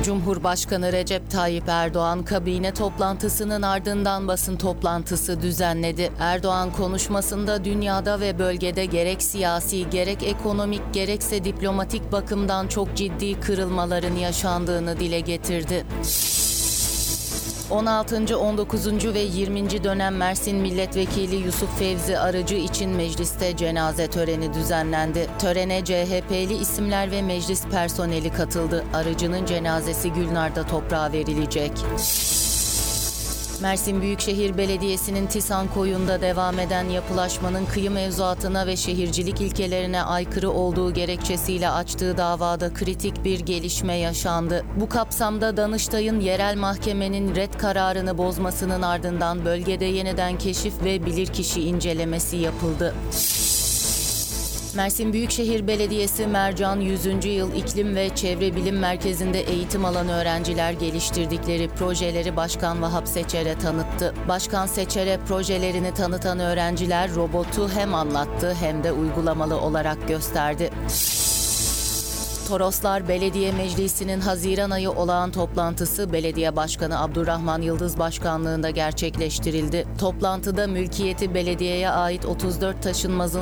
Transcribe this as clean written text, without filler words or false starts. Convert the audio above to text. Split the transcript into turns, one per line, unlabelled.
Cumhurbaşkanı Recep Tayyip Erdoğan kabine toplantısının ardından basın toplantısı düzenledi. Erdoğan konuşmasında dünyada ve bölgede gerek siyasi, gerek ekonomik, gerekse diplomatik bakımdan çok ciddi kırılmaların yaşandığını dile getirdi. 16. 19. ve 20. dönem Mersin Milletvekili Yusuf Fevzi Arıcı için mecliste cenaze töreni düzenlendi. Törene CHP'li isimler ve meclis personeli katıldı. Arıcı'nın cenazesi Gülnar'da toprağa verilecek. Mersin Büyükşehir Belediyesi'nin Tisankoyu'nda devam eden yapılaşmanın kıyı mevzuatına ve şehircilik ilkelerine aykırı olduğu gerekçesiyle açtığı davada kritik bir gelişme yaşandı. Bu kapsamda Danıştay'ın yerel mahkemenin ret kararını bozmasının ardından bölgede yeniden keşif ve bilirkişi incelemesi yapıldı. Mersin Büyükşehir Belediyesi Mercan 100. Yıl İklim ve Çevre Bilim Merkezi'nde eğitim alan öğrenciler geliştirdikleri projeleri Başkan Vahap Seçer'e tanıttı. Başkan Seçer'e projelerini tanıtan öğrenciler robotu hem anlattı hem de uygulamalı olarak gösterdi. Toroslar Belediye Meclisi'nin Haziran ayı olağan toplantısı Belediye Başkanı Abdurrahman Yıldız başkanlığında gerçekleştirildi. Toplantıda mülkiyeti belediyeye ait 34 taşınmazın